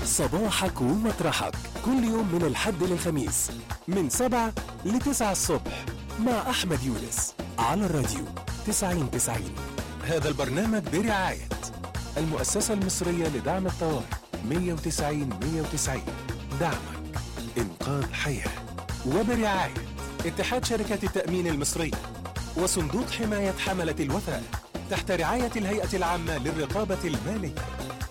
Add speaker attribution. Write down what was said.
Speaker 1: صباحك ومطرحك كل يوم من الحد للخميس من 7 ل9 الصبح مع أحمد يونس على الراديو 90-90. هذا البرنامج برعاية المؤسسة المصرية لدعم الطوارئ 190-190. دعمك إنقاذ حياة. وبرعاية اتحاد شركات التأمين المصري وصندوق حماية حملة الوثائق تحت رعاية الهيئة العامة للرقابة المالية.